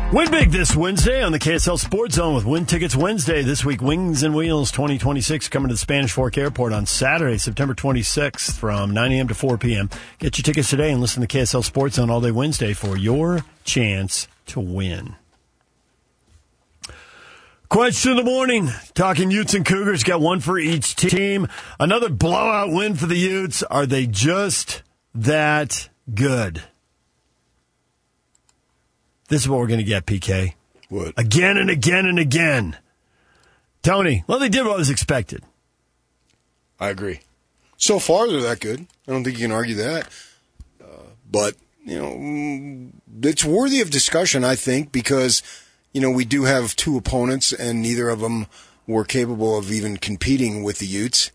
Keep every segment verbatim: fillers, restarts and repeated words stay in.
Win big this Wednesday on the K S L Sports Zone with Win Tickets Wednesday. This week, Wings and Wheels twenty twenty-six coming to the Spanish Fork Airport on Saturday, September twenty-sixth from nine a.m. to four p.m. Get your tickets today and listen to K S L Sports Zone all day Wednesday for your chance to win. Question of the morning. Talking Utes and Cougars. Got one for each team. Another blowout win for the Utes. Are they just that good? This is what we're going to get, P K. What? Again and again and again. Tony, well, they did what was expected. I agree. So far, they're that good. I don't think you can argue that. Uh, but, you know, it's worthy of discussion, I think, because, you know, we do have two opponents, and neither of them were capable of even competing with the Utes.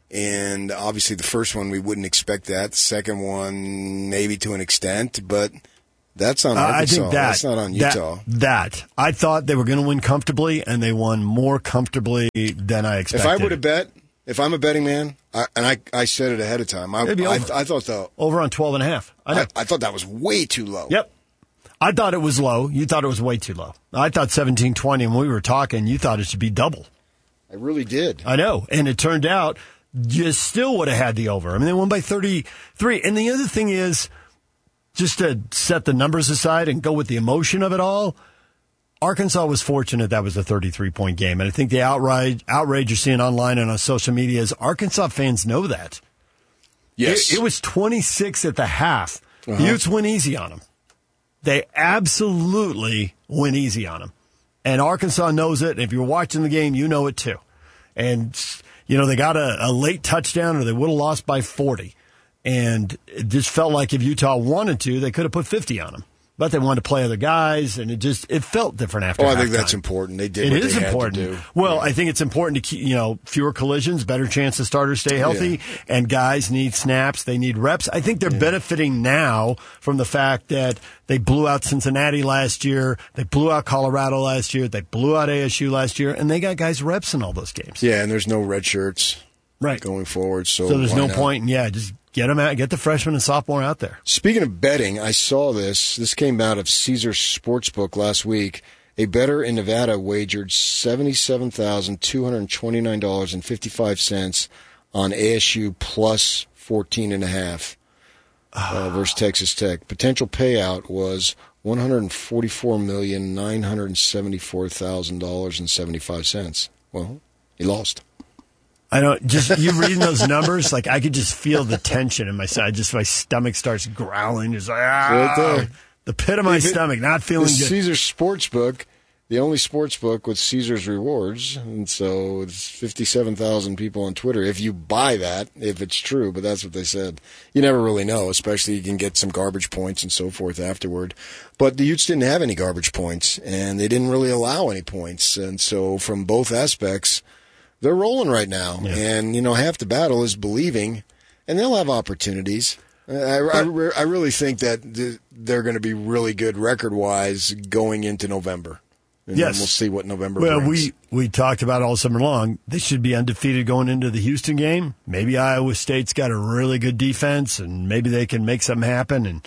And obviously, the first one, we wouldn't expect that. The second one, maybe to an extent, but... That's on Arkansas. Uh, I think that, That's not on Utah. That, that. I thought they were going to win comfortably, and they won more comfortably than I expected. If I would have bet, if I'm a betting man, I, and I, I said it ahead of time, I, I, I thought the over on twelve and a half. I, know. I, I thought that was way too low. Yep. I thought it was low. You thought it was way too low. I thought seventeen twenty, and when we were talking, you thought it should be double. I really did. I know. And it turned out you still would have had the over. I mean, they won by thirty-three. And the other thing is, just to set the numbers aside and go with the emotion of it all, Arkansas was fortunate that was a thirty-three point game. And I think the outrage, outrage you're seeing online and on social media is Arkansas fans know that. Yes. It, it was twenty-six at the half. Uh-huh. The Utes went easy on them. They absolutely went easy on them. And Arkansas knows it. And if you're watching the game, you know it too. And, you know, they got a, a late touchdown or they would have lost by forty. And it just felt like if Utah wanted to, they could have put fifty on them. But they wanted to play other guys, and it just it felt different after. Oh, I halftime. think that's important. They did. It what is they important. Had to do. Well, yeah. I think it's important to keep, you know, fewer collisions, better chance the starters stay healthy, yeah. and guys need snaps, they need reps. I think they're yeah. benefiting now from the fact that they blew out Cincinnati last year, they blew out Colorado last year, they blew out A S U last year, and they got guys reps in all those games. Yeah, and there's no red shirts right going forward, so so there's no not? point. In, yeah, just. Get them out. Get the freshman and sophomore out there. Speaking of betting, I saw this. This came out of Caesars Sportsbook last week. A bettor in Nevada wagered seventy-seven thousand two hundred twenty-nine dollars and fifty-five cents on A S U plus fourteen and a half uh, versus Texas Tech. Potential payout was one hundred forty-four million nine hundred seventy-four thousand dollars and seventy-five cents. Well, he lost. I don't just you reading those numbers, like I could just feel the tension in my side. Just my stomach starts growling. Just like ah, right there. The pit of my it, stomach, not feeling the good. Caesars Sportsbook, the only sportsbook with Caesars rewards, and so it's fifty-seven thousand people on Twitter. If you buy that, if it's true, but that's what they said. You never really know, especially you can get some garbage points and so forth afterward. But the Utes didn't have any garbage points, and they didn't really allow any points, and so from both aspects. They're rolling right now, yeah. and, you know, half the battle is believing, and they'll have opportunities. I, I, I really think that they're going to be really good record-wise going into November. And yes. then we'll see what November well, brings. we, we talked about all summer long. They should be undefeated going into the Houston game. Maybe Iowa State's got a really good defense, and maybe they can make something happen, and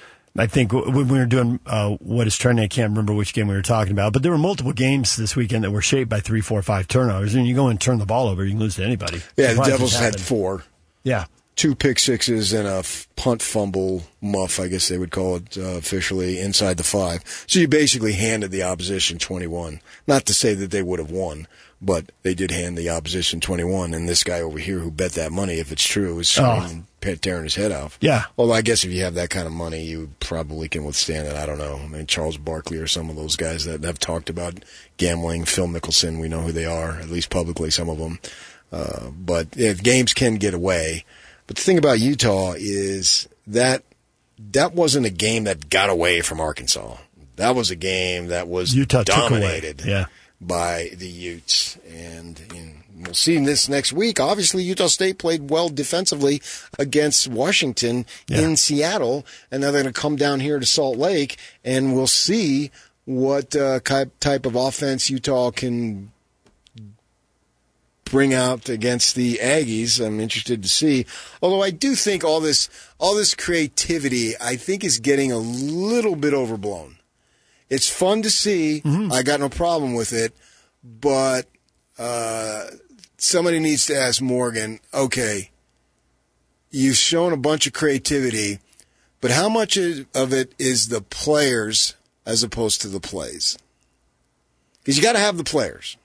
I think when we were doing uh, what is trending, I can't remember which game we were talking about, but there were multiple games this weekend that were shaped by three, four, five turnovers. And you go and turn the ball over, you can lose to anybody. Yeah, the Devils had four. Yeah. Two pick sixes and a punt fumble muff, I guess they would call it uh, officially, inside the five. So you basically handed the opposition twenty-one. Not to say that they would have won, but they did hand the opposition twenty-one. And this guy over here who bet that money, if it's true, is screaming, oh. tearing his head off. Yeah. Well, I guess if you have that kind of money, you probably can withstand it. I don't know. I mean, Charles Barkley or some of those guys that have talked about gambling, Phil Mickelson, we know who they are, at least publicly, some of them. Uh, but if games can get away. But the thing about Utah is that that wasn't a game that got away from Arkansas. That was a game that was Utah dominated took away. Yeah. by the Utes. And you know, we'll see this next week. Obviously, Utah State played well defensively against Washington yeah. in Seattle. And now they're going to come down here to Salt Lake, and we'll see what uh, type of offense Utah can bring out against the Aggies. I'm interested to see. Although I do think all this all this creativity, I think, is getting a little bit overblown. It's fun to see. Mm-hmm. I got no problem with it. But uh, somebody needs to ask Morgan, okay, you've shown a bunch of creativity, but how much of it is the players as opposed to the plays? Because you got to have the players.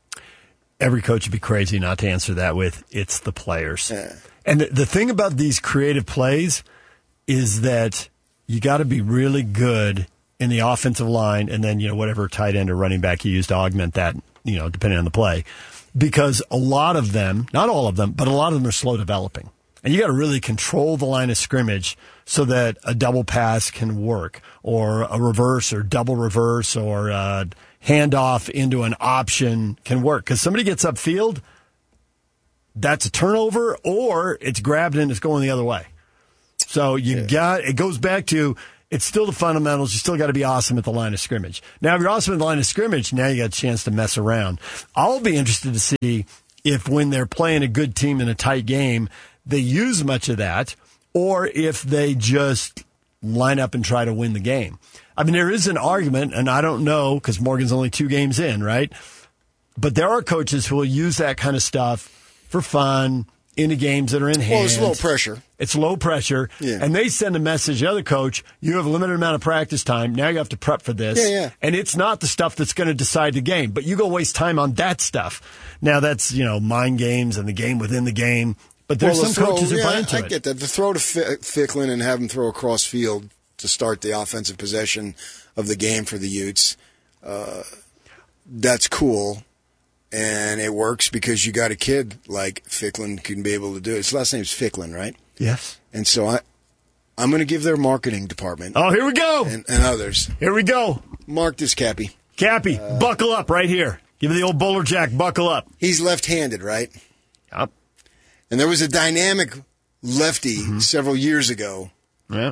Every coach would be crazy not to answer that with, it's the players. Yeah. And the, the thing about these creative plays is that you got to be really good in the offensive line and then, you know, whatever tight end or running back you use to augment that, you know, depending on the play. Because a lot of them, not all of them, but a lot of them are slow developing. And you got to really control the line of scrimmage so that a double pass can work, or a reverse or double reverse or a handoff into an option can work. Because somebody gets upfield, that's a turnover, or it's grabbed and it's going the other way. So you yeah. got, it goes back to, it's still the fundamentals. You still got to be awesome at the line of scrimmage. Now, if you're awesome at the line of scrimmage, now you got a chance to mess around. I'll be interested to see if when they're playing a good team in a tight game, they use much of that, or if they just line up and try to win the game. I mean, there is an argument, and I don't know, because Morgan's only two games in, right? But there are coaches who will use that kind of stuff for fun, into games that are in hand. Well, it's low pressure. It's low pressure. Yeah. And they send a message to the other coach, you have a limited amount of practice time. Now you have to prep for this. Yeah, yeah. And it's not the stuff that's going to decide the game. But you go waste time on that stuff. Now that's, you know, mind games and the game within the game. But there's well, some throw, coaches who yeah, buy into I it. I get that. The throw to Ficklin and have him throw across field to start the offensive possession of the game for the Utes, uh, that's cool. And it works because you got a kid like Ficklin can be able to do it. His last name's Ficklin, right? Yes. And so I, I'm going to give their marketing department. Oh, here we go. And, and others. Here we go. Mark this, Cappy. Cappy, uh, buckle up right here. Give me the old bowler jack, buckle up. He's left-handed, right? Yep. And there was a dynamic lefty mm-hmm. several years ago yeah.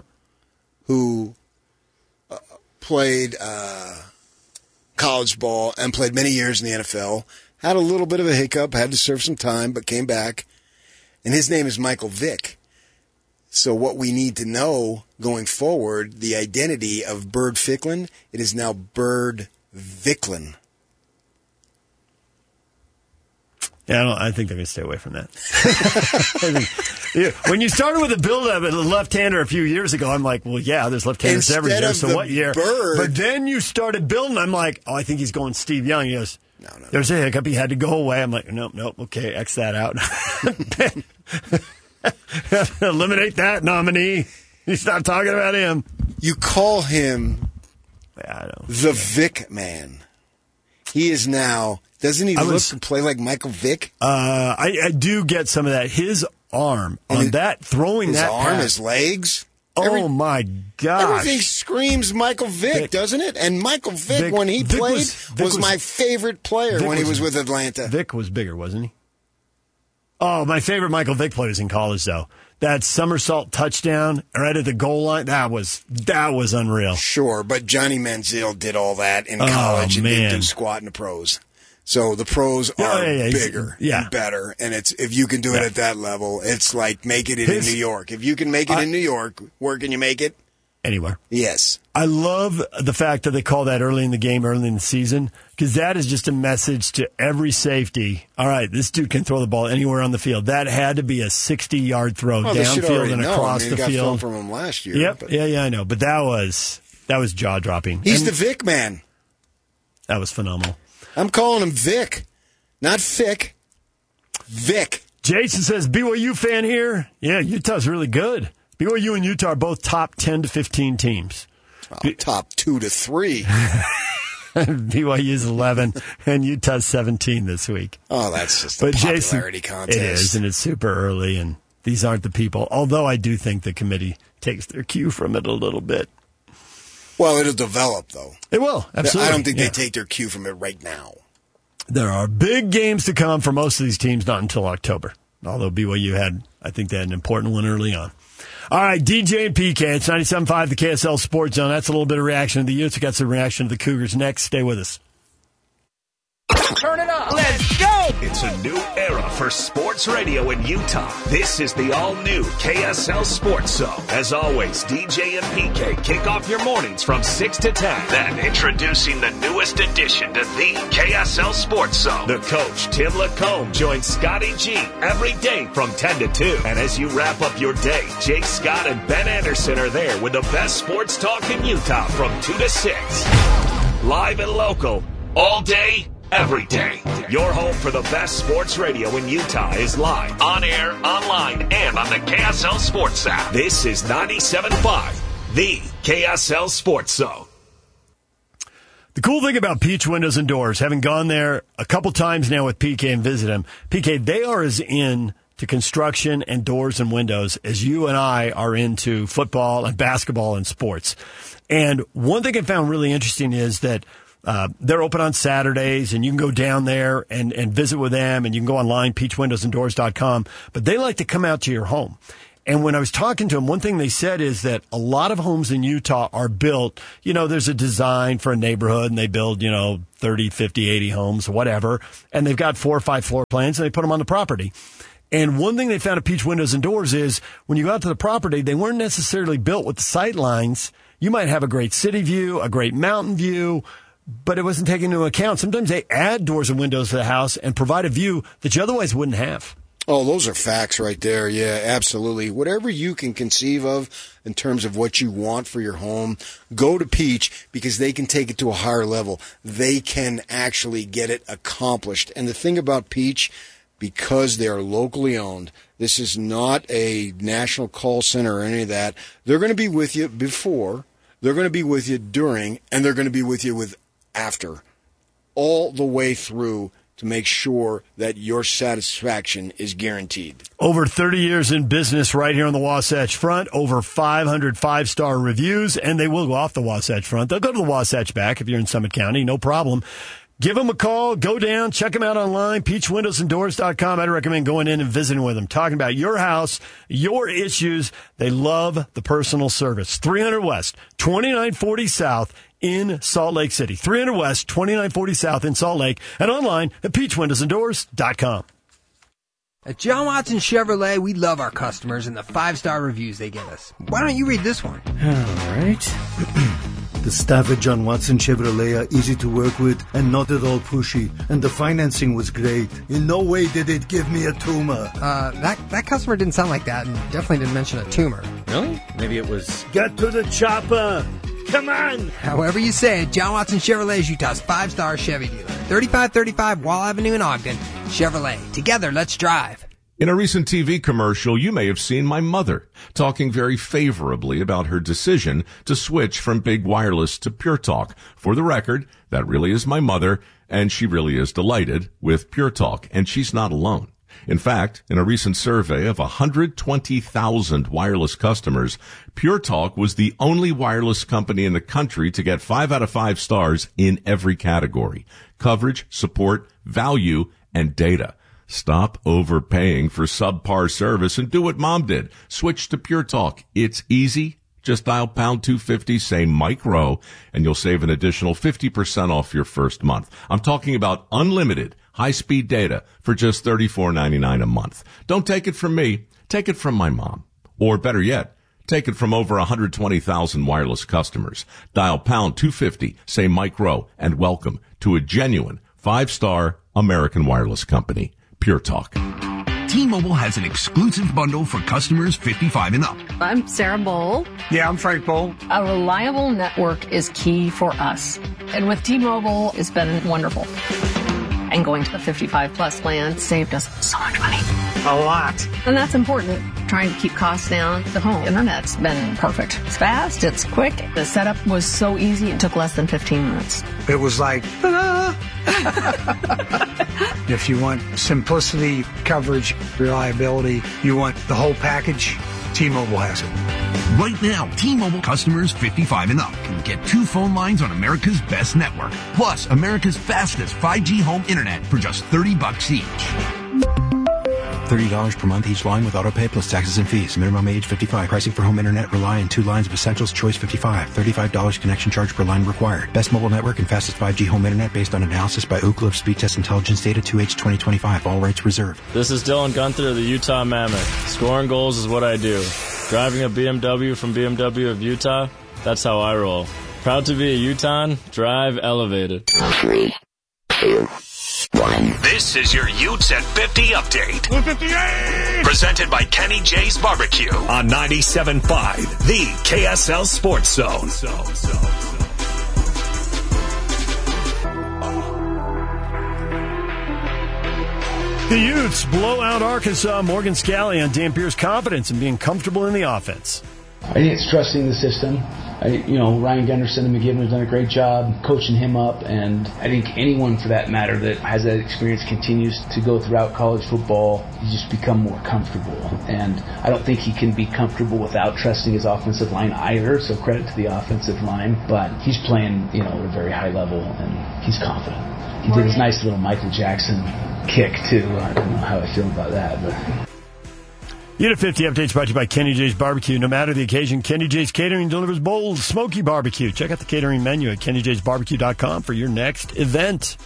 who uh, played uh, college ball and played many years in the N F L. Had a little bit of a hiccup, had to serve some time, but came back. And his name is Michael Vick. So what we need to know going forward, the identity of Bird Ficklin, it is now Bird Vicklin. Yeah, I, don't, I think they're going to stay away from that. I think, yeah, when you started with a build-up at a left-hander a few years ago, I'm like, well, yeah, there's left-handers every year, so what year? Bird, but then you started building, I'm like, oh, I think he's going Steve Young. He goes, no, no, there's a hiccup. He had to go away. I'm like, nope, nope, okay, X that out. Eliminate that nominee. He's not talking about him. You call him yeah, I don't the Vic Man. He is now... Doesn't he I look was, and play like Michael Vick? Uh, I, I do get some of that. His arm and on his, that, throwing his that arm, pass. His legs. Oh, every, my gosh. Everything screams Michael Vick, Vick, doesn't it? And Michael Vick, Vick when he Vick played, was, was, was my favorite player Vick when he was, was with Atlanta. Vick was bigger, wasn't he? Oh, my favorite Michael Vick player was in college, though. That somersault touchdown right at the goal line, that was that was unreal. Sure, but Johnny Manziel did all that in college oh, and man. didn't do squat in the pros. So the pros are yeah, yeah, yeah. bigger yeah. and better, and it's if you can do it yeah. at that level, it's like make it in His, New York. If you can make it I, in New York, where can you make it? Anywhere. Yes. I love the fact that they call that early in the game, early in the season, because that is just a message to every safety. All right, this dude can throw the ball anywhere on the field. That had to be a sixty-yard throw well, downfield and know. across I mean, the got field. From him last year. Yep. But. Yeah, yeah, I know. But that was that was jaw dropping. He's and the Vic man. That was phenomenal. I'm calling him Vic. Not Fick. Vic. Jason says, B Y U fan here. Yeah, Utah's really good. B Y U and Utah are both top ten to fifteen teams. Oh, B- top two to three. B Y U's eleven and Utah's seventeen this week. Oh, that's just a but popularity Jason, contest. It is, and it's super early, and these aren't the people. Although I do think the committee takes their cue from it a little bit. Well, it'll develop, though. It will, absolutely. I don't think yeah. they take their cue from it right now. There are big games to come for most of these teams, not until October. Although B Y U had, I think they had an important one early on. All right, D J and P K, it's ninety-seven point five, the K S L Sports Zone. That's a little bit of reaction to the Utes. We got some reaction to the Cougars next. Stay with us. Turn it up. Let's go. It's a new era for sports radio in Utah. This is the all-new K S L Sports Zone. As always, D J and P K kick off your mornings from six to ten. Then introducing the newest addition to the K S L Sports Zone. The coach, Tim Lacombe, joins Scotty G every day from ten to two. And as you wrap up your day, Jake Scott and Ben Anderson are there with the best sports talk in Utah from two to six. Live and local, all day, every day. Your home for the best sports radio in Utah is live, on air, online, and on the K S L Sports app. This is ninety-seven point five, the K S L Sports Zone. The cool thing about Peach Windows and Doors, having gone there a couple times now with P K and visit them, P K, they are as in to construction and doors and windows as you and I are into football and basketball and sports. And one thing I found really interesting is that Uh, they're open on Saturdays, and you can go down there and, and visit with them, and you can go online, peach windows and doors dot com. But they like to come out to your home. And when I was talking to them, one thing they said is that a lot of homes in Utah are built, you know, there's a design for a neighborhood, and they build, you know, thirty, fifty, eighty homes, whatever, and they've got four or five floor plans, and they put them on the property. And one thing they found at Peach Windows and Doors is when you go out to the property, they weren't necessarily built with the sight lines. You might have a great city view, a great mountain view, but it wasn't taken into account. Sometimes they add doors and windows to the house and provide a view that you otherwise wouldn't have. Oh, those are facts right there. Yeah, absolutely. Whatever you can conceive of in terms of what you want for your home, go to Peach because they can take it to a higher level. They can actually get it accomplished. And the thing about Peach, because they are locally owned, this is not a national call center or any of that. They're going to be with you before, they're going to be with you during, and they're going to be with you with after, all the way through to make sure that your satisfaction is guaranteed. Over thirty years in business right here on the Wasatch Front, over five hundred five-star reviews, and they will go off the Wasatch Front. They'll go to the Wasatch back if you're in Summit County, no problem. Give them a call, go down, check them out online, peach windows and doors dot com. I'd recommend going in and visiting with them, talking about your house, your issues. They love the personal service. three hundred West, twenty-nine forty South in Salt Lake City. three hundred West, twenty-nine forty South in Salt Lake, and online at peach windows and doors dot com. At John Watson Chevrolet, we love our customers and the five-star reviews they give us. Why don't you read this one? All right. The staff at John Watson Chevrolet are easy to work with and not at all pushy. And the financing was great. In no way did it give me a tumor. Uh, that, that customer didn't sound like that and definitely didn't mention a tumor. Really? Maybe it was... Get to the chopper! Come on! However you say it, John Watson Chevrolet is Utah's five-star Chevy dealer. thirty-five thirty-five Wall Avenue in Ogden. Chevrolet. Together, let's drive. In a recent T V commercial, you may have seen my mother talking very favorably about her decision to switch from big wireless to Pure Talk. For the record, that really is my mother, and she really is delighted with Pure Talk, and she's not alone. In fact, in a recent survey of one hundred twenty thousand wireless customers, Pure Talk was the only wireless company in the country to get five out of five stars in every category: coverage, support, value, and data. Stop overpaying for subpar service and do what Mom did. Switch to Pure Talk. It's easy. Just dial pound two fifty, say Mike Rowe, and you'll save an additional fifty percent off your first month. I'm talking about unlimited high-speed data for just thirty-four ninety-nine a month. Don't take it from me. Take it from my mom. Or better yet, take it from over one hundred twenty thousand wireless customers. Dial pound two fifty, say Mike Rowe, and welcome to a genuine five-star American wireless company. Pure Talk. T-Mobile has an exclusive bundle for customers fifty-five and up. I'm Sarah Bowl. Yeah, I'm Frank Bowl. A reliable network is key for us. And with T-Mobile, it's been wonderful. And going to the fifty-five plus plan saved us so much money. A lot. And that's important. Trying to keep costs down. The home internet's been perfect. It's fast. It's quick. The setup was so easy. It took less than fifteen minutes. It was like, ta-da! If you want simplicity, coverage, reliability, you want the whole package, T-Mobile has it. Right now, T-Mobile customers fifty-five and up can get two phone lines on America's best network, plus America's fastest five G home internet for just thirty bucks each. thirty dollars per month each line with auto pay plus taxes and fees. Minimum age fifty-five. Pricing for home internet rely on two lines of Essentials. Choice fifty-five. thirty-five dollars connection charge per line required. Best mobile network and fastest five G home internet based on analysis by Ookla of Speed Test Intelligence data two H twenty twenty-five. All rights reserved. This is Dylan Gunther of the Utah Mammoth. Scoring goals is what I do. Driving a B M W from B M W of Utah, that's how I roll. Proud to be a Utahn. Drive elevated. Three, two, one. This is your Utes at fifty update. one fifty-eight! Presented by Kenny J's Barbecue on ninety-seven point five, the K S L Sports Zone. So, so, so. The Utes blow out Arkansas. Morgan Scalley on Dampier's confidence in being comfortable in the offense. I think it's trusting the system. I, you know, Ryan Gunderson and McGibbon have done a great job coaching him up, and I think anyone, for that matter, that has that experience continues to go throughout college football, you just become more comfortable. And I don't think he can be comfortable without trusting his offensive line either, so credit to the offensive line. But he's playing, you know, at a very high level, and he's confident. He did his nice little Michael Jackson kick, too. I don't know how I feel about that, but... U T fifty updates brought to you by Kenny J's Barbecue. No matter the occasion, Kenny J's Catering delivers bold, smoky barbecue. Check out the catering menu at kenny j's barbecue dot com for your next event.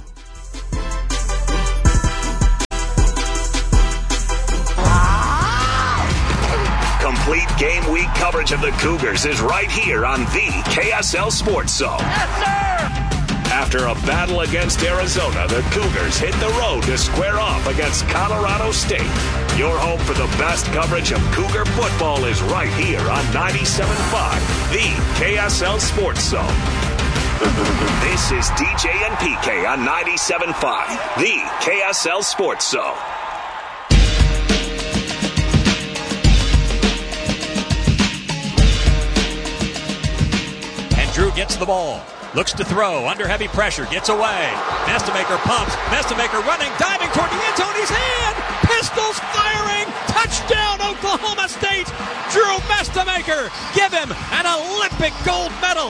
Complete game week coverage of the Cougars is right here on the K S L Sports Zone. Yes, sir! After a battle against Arizona, the Cougars hit the road to square off against Colorado State. Your home for the best coverage of Cougar football is right here on ninety-seven point five, the K S L Sports Zone. This is D J and P K on ninety-seven point five, the K S L Sports Zone. And Drew gets the ball. Looks to throw, under heavy pressure, gets away. Nestemaker pumps, Nestemaker running, diving toward the end zone, he's in! Pistols firing, touchdown Oklahoma State! Drew Nestemaker, give him an Olympic gold medal!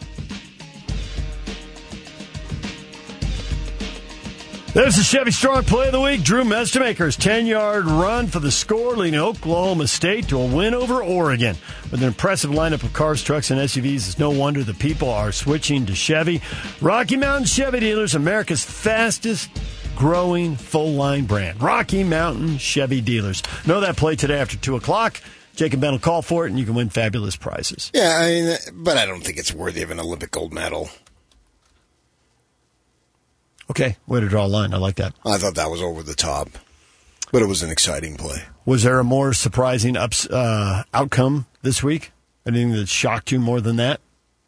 There's the Chevy Strong Play of the Week. Drew Nestemaker's ten-yard run for the score, leading Oklahoma State to a win over Oregon. With an impressive lineup of cars, trucks, and S U Vs, it's no wonder the people are switching to Chevy. Rocky Mountain Chevy Dealers, America's fastest-growing full-line brand. Rocky Mountain Chevy Dealers. Know that play today after two o'clock. Jake and Ben will call for it, and you can win fabulous prizes. Yeah, I mean, but I don't think it's worthy of an Olympic gold medal. Okay, way to draw a line. I like that. I thought that was over the top, but it was an exciting play. Was there a more surprising ups, uh, outcome this week? Anything that shocked you more than that?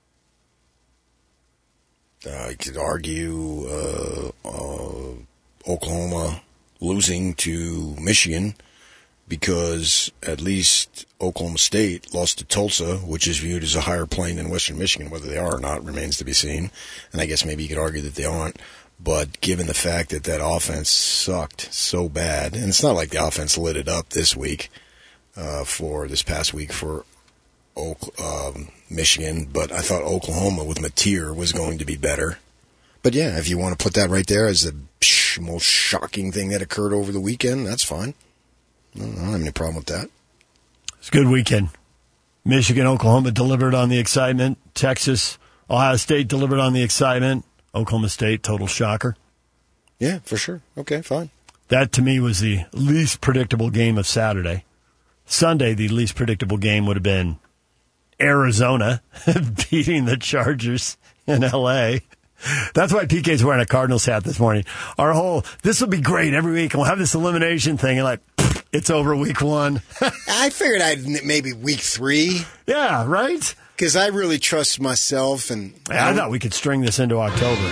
Uh, you could argue uh, uh, Oklahoma losing to Michigan because at least Oklahoma State lost to Tulsa, which is viewed as a higher plane than Western Michigan. Whether they are or not remains to be seen. And I guess maybe you could argue that they aren't. But given the fact that that offense sucked so bad, and it's not like the offense lit it up this week uh, for this past week for Oak, um, Michigan, but I thought Oklahoma with Mateer was going to be better. But yeah, if you want to put that right there as the sh- most shocking thing that occurred over the weekend, that's fine. I don't have any problem with that. It's a good weekend. Michigan, Oklahoma delivered on the excitement. Texas, Ohio State delivered on the excitement. Oklahoma State, total shocker. Yeah, for sure. Okay, fine. That, to me, was the least predictable game of Saturday. Sunday, the least predictable game would have been Arizona beating the Chargers in L A That's why P K's wearing a Cardinals hat this morning. Our whole, this will be great every week, and we'll have this elimination thing, and like, pfft, it's over week one. I figured I'd maybe week three. Yeah, right? Because I really trust myself. And I, I thought we could string this into October.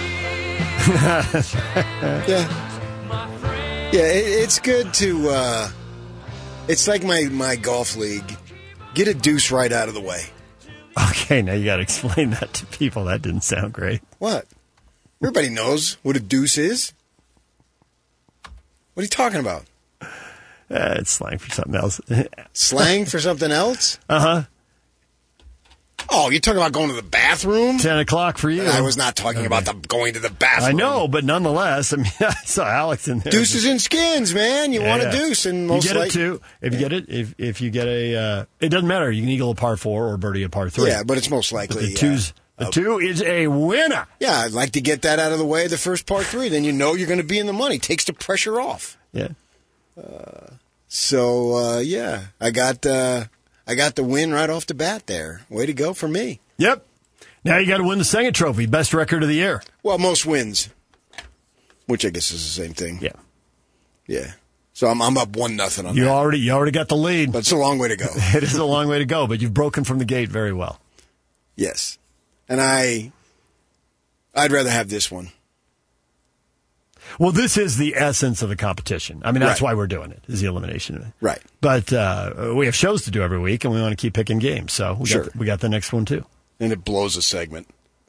yeah. Yeah, it, it's good to, uh, it's like my, my golf league. Get a deuce right out of the way. Okay, now you got to explain that to people. That didn't sound great. What? Everybody knows what a deuce is. What are you talking about? Uh, it's slang for something else. Slang for something else? Uh-huh. Oh, you're talking about going to the bathroom? Ten o'clock for you. I was not talking okay. about the going to the bathroom. I know, but nonetheless, I mean, I saw Alex in there. Deuces and skins, man. You yeah, want a yeah. deuce, and most you get like, it too. If you yeah. get it, if if you get a, uh, it doesn't matter. You can eagle a par four or birdie a par three. Yeah, but it's most likely but the twos. Uh, the two is a winner. Yeah, I'd like to get that out of the way. The first par three, then you know you're going to be in the money. Takes the pressure off. Yeah. Uh, so uh, yeah, I got. Uh, I got the win right off the bat there. Way to go for me. Yep. Now you got to win the second trophy, best record of the year. Well, most wins, which I guess is the same thing. Yeah. Yeah. So I'm I'm up one nothing on you that. already you already got the lead. But it's a long way to go. It is a long way to go, but you've broken from the gate very well. Yes. And I I'd rather have this one. Well, this is the essence of the competition. I mean, that's right. why we're doing it, is the elimination. Right. But uh, we have shows to do every week, and we want to keep picking games. So we, sure. got, the, we got the next one, too. And it blows a segment.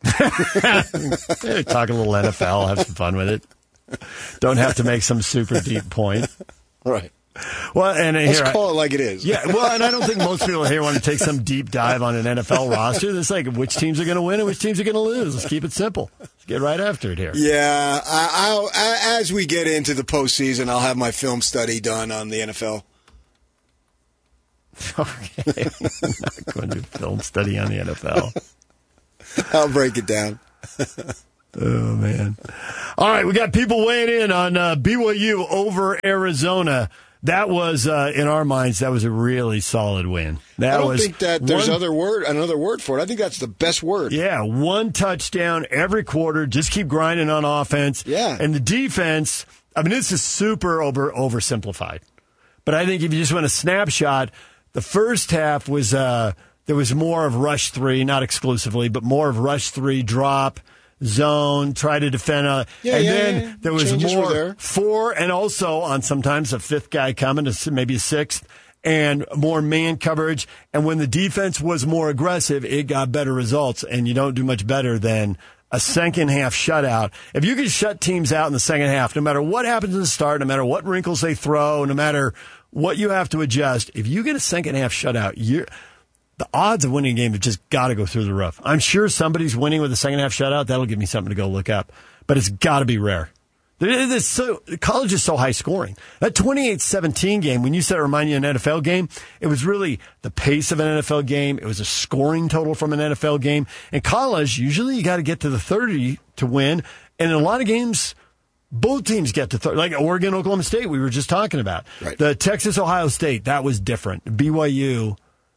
Hey, talk a little N F L, have some fun with it. Don't have to make some super deep point. Right. Well, and Let's here, call it like it is. Yeah, well, and I don't think most people here want to take some deep dive on an N F L roster. It's like which teams are going to win and which teams are going to lose. Let's keep it simple. Let's get right after it here. Yeah, I, I'll, I, as we get into the postseason, I'll have my film study done on the N F L. Okay, I'm not going to do film study on the N F L. I'll break it down. Oh, man. All right, we got people weighing in on uh, B Y U over Arizona. That was, uh, in our minds, that was a really solid win. That I don't was think that there's one, other word, another word for it. I think that's the best word. Yeah, one touchdown every quarter. Just keep grinding on offense. Yeah. And the defense, I mean, this is super over oversimplified. But I think if you just want a snapshot, the first half was, uh, there was more of rush three, not exclusively, but more of rush three, drop, zone, try to defend. Uh, yeah, and yeah, then yeah. there was Changes more there. four, and also on sometimes a fifth guy coming, maybe a sixth, and more man coverage. And when the defense was more aggressive, it got better results. And you don't do much better than a second half shutout. If you can shut teams out in the second half, no matter what happens in the start, no matter what wrinkles they throw, no matter what you have to adjust, if you get a second half shutout, you're the odds of winning a game have just got to go through the roof. I'm sure somebody's winning with a second half shutout. That'll give me something to go look up. But it's got to be rare. It's so, college is so high scoring. That twenty-eight seventeen game, when you said it reminded you of an N F L game, it was really the pace of an N F L game. It was a scoring total from an N F L game. In college, usually you got to get to the thirty to win. And in a lot of games, both teams get to thirty. Like Oregon, Oklahoma State, we were just talking about. Right. The Texas, Ohio State, that was different. B Y U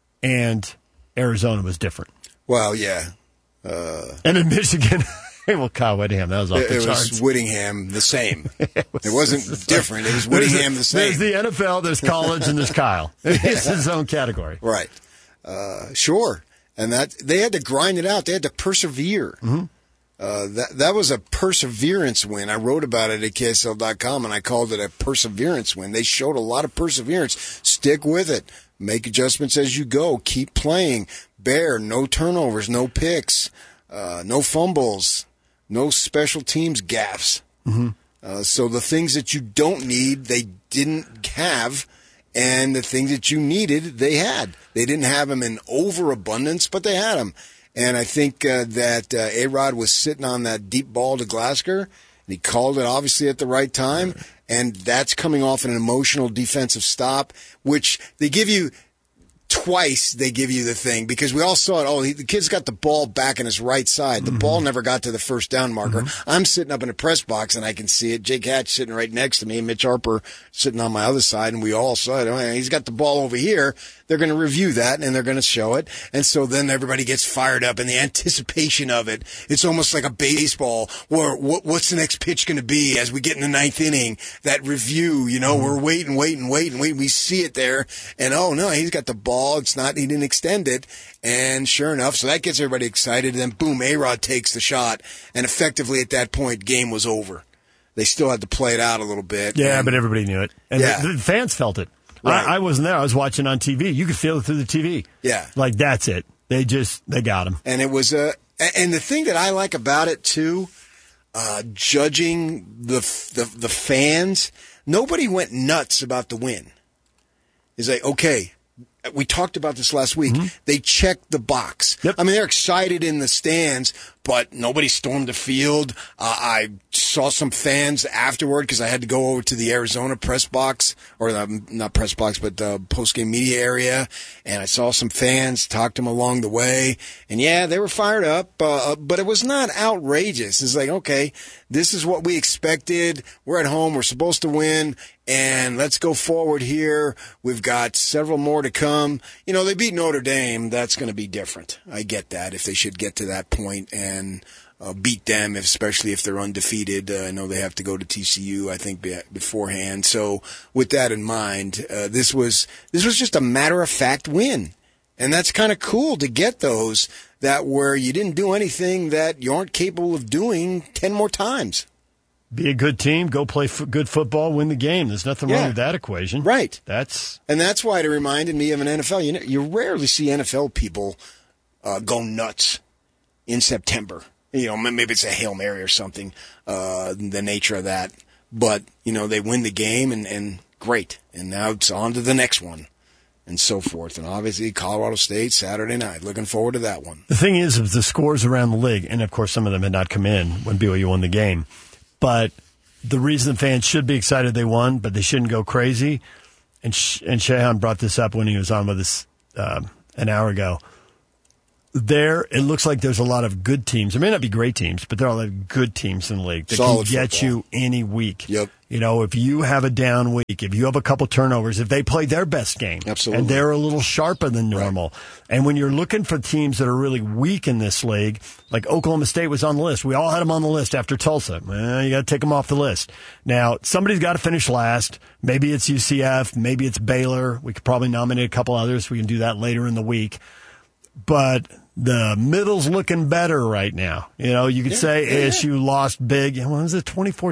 and Arizona was different. Well, yeah. Uh, and in Michigan, well, Kyle Whittingham, that was off it, the it charts. It was Whittingham the same. it, was, it wasn't different. It was Whittingham a, the same. There's the N F L, there's college, and there's Kyle. It's his own category. Right. Uh, sure. And that they had to grind it out. They had to persevere. Mm-hmm. Uh, that that was a perseverance win. I wrote about it at K S L dot com, and I called it a perseverance win. They showed a lot of perseverance. Stick with it. Make adjustments as you go. Keep playing. Bear, no turnovers, no picks, uh, no fumbles, no special teams gaffes. Mm-hmm. Uh, so the things that you don't need, they didn't have, and the things that you needed, they had. They didn't have them in overabundance, but they had them. And I think uh, that uh, A-Rod was sitting on that deep ball to Glasgow, and he called it obviously at the right time. And that's coming off an emotional defensive stop, which they give you twice. They give you the thing because we all saw it. Oh, he, the kid's got the ball back on his right side. The mm-hmm. ball never got to the first down marker. Mm-hmm. I'm sitting up in a press box and I can see it. Jake Hatch sitting right next to me, Mitch Harper sitting on my other side, and we all saw it. Oh, he's got the ball over here. They're going to review that and they're going to show it. And so then everybody gets fired up and the anticipation of it. It's almost like a baseball where what, what's the next pitch going to be as we get in the ninth inning? That review, you know, mm-hmm. we're waiting, waiting, waiting, waiting. We see it there and oh no, he's got the ball. It's not, he didn't extend it. And sure enough, so that gets everybody excited. And then boom, A-Rod takes the shot. And effectively at that point, game was over. They still had to play it out a little bit. Yeah, and, but everybody knew it. And yeah. the, the fans felt it. Right. I, I wasn't there. I was watching on T V. You could feel it through the T V. Yeah. Like, that's it. They just, they got him. And it was, uh, and the thing that I like about it, too, uh, judging the, the, the fans, nobody went nuts about the win. It's like, okay, we talked about this last week. Mm-hmm. They checked the box. Yep. I mean, they're excited in the stands, but nobody stormed the field. Uh, I saw some fans afterward because I had to go over to the Arizona press box, or uh, not press box, but the post-game media area, and I saw some fans, talked to them along the way, and yeah, they were fired up, uh, but it was not outrageous. It's like, okay, this is what we expected. We're at home. We're supposed to win. And let's go forward here. We've got several more to come. You know, they beat Notre Dame. That's going to be different. I get that if they should get to that point and uh, beat them, especially if they're undefeated. Uh, I know they have to go to T C U, I think, beforehand. So with that in mind, uh, this was this was just a matter-of-fact win. And that's kind of cool to get those that where you didn't do anything that you aren't capable of doing ten more times. Be a good team, go play f- good football, win the game. There's nothing Yeah. wrong with that equation. Right. That's And that's why it reminded me of an N F L. You know, you rarely see N F L people uh, go nuts in September. You know, maybe it's a Hail Mary or something, uh, the nature of that. But, you know, they win the game and, and great. And now it's on to the next one and so forth. And obviously Colorado State, Saturday night. Looking forward to that one. the thing is, of the scores around the league, and of course some of them had not come in when B Y U won the game, but the reason fans should be excited they won, but they shouldn't go crazy, and Sh- and Shahan brought this up when he was on with us um, an hour ago. There, it looks like there's a lot of good teams. There may not be great teams, but there are a lot of good teams in the league that Solid can get football. you any week. Yep. You know, if you have a down week, if you have a couple turnovers, if they play their best game, Absolutely. and they're a little sharper than normal, and when you're looking for teams that are really weak in this league, like Oklahoma State was on the list. We all had them on the list after Tulsa. Well, you got to take them off the list. Now, somebody's got to finish last. Maybe it's U C F. Maybe it's Baylor. We could probably nominate a couple others. We can do that later in the week. But the middle's looking better right now. You know, you could Yeah, say yeah, A S U lost big. When was it? twenty-four